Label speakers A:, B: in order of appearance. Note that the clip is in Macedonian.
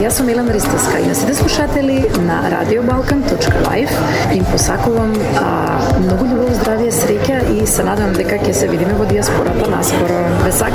A: Јас сум Елена Ристевска и на сите слушатели на radiobalkan.live им посакувам многу љубов, здравје, среќа и се надевам дека ќе се видиме во диаспората наскоро.